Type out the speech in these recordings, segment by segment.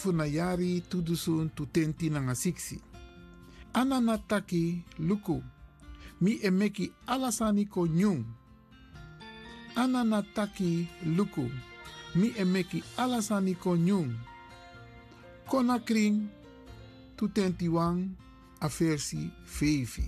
Funayari tudusun tutenti nanga siksi. Anana taki luku. Mi emeki alasani ko nyung. Anana taki luku. Mi emeki alasani ko nyung. Kona kring tutenti wang a versi 5.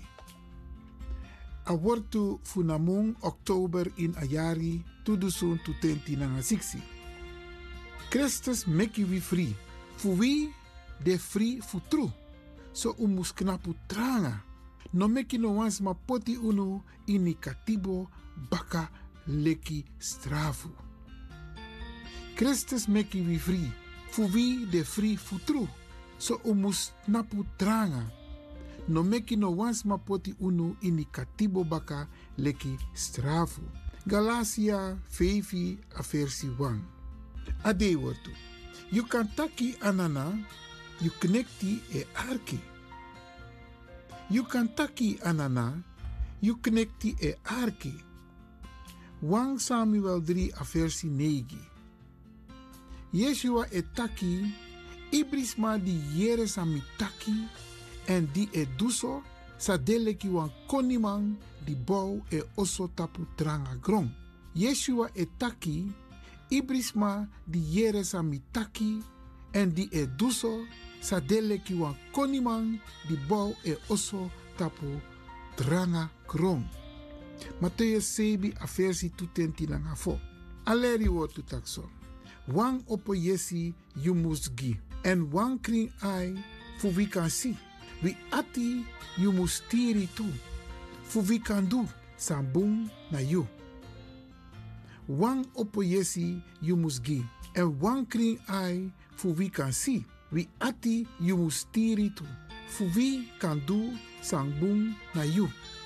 A wortu funamung oktober in ayari tudusun tutenti nanga siksi. Christus meki we free. Fu we de free fu true. So umus knapu tranga. No meki no wans ma poti unu ini katibo baka leki strafu. Christus meki we free. Fu we de free fu true. So umus knapu tranga. No meki no wans ma poti unu ini katibo baka leki strafu. Galatia 5 a versi 1. Ade wortu. You kan taki anana, you knekti e arki. You kan taki anana, you knekti e arki. 1 Samuel 3 a versi 9. Yeshua e taki, ibrisma di yere sami taki, en di e duso, sa deleki wan konimang di bou e oso tapu tranga grong. Yeshua e taki, ibrisma di yere sami taki, en di e duso, sa deleki wan konimang di bou e oso tapu tranga grong. Mattheus 7 a versi tutenti nanga fo. Aleri wotu takso. Wang opo yesi you must gi. En wang kring ai fu we kan si. We ati you must tiri tu. Fu we kan do sambung na you. Wang opo yesi you must gi. En wang kring ai fu we kan si. We ati you must tiri tu. Fu we kan do sambung na you.